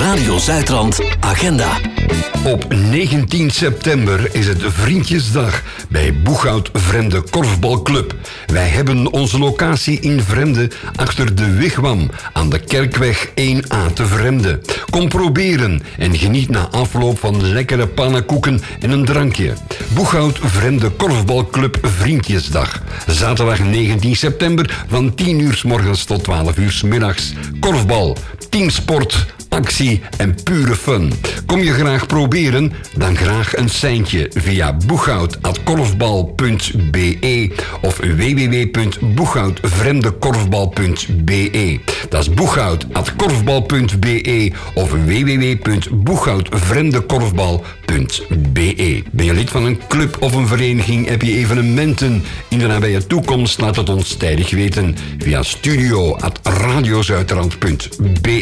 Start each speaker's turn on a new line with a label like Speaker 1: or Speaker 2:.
Speaker 1: Radio Zuidrand Agenda.
Speaker 2: Op 19 september is het Vriendjesdag bij Boeghout Vremde Korfbalclub. Wij hebben onze locatie in Vremde achter de Wigwam aan de Kerkweg 1A te Vremde. Kom proberen en geniet na afloop van lekkere pannenkoeken en een drankje. Boeghout Vremde Korfbalclub Vriendjesdag. Zaterdag 19 september van 10 uur 's morgens tot 12 uur 's middags. Korfbal, teamsport, actie en pure fun. Kom je graag proberen? Dan graag een seintje via boeghout@korfbal.be of www.boeghoutvremdekorfbal.be. Dat is boeghout@korfbal.be of www.boeghoutvremdekorfbal.be. Ben je lid van een club of een vereniging? Heb je evenementen in de nabije toekomst? Laat het ons tijdig weten via studio@radiozuidrand.be.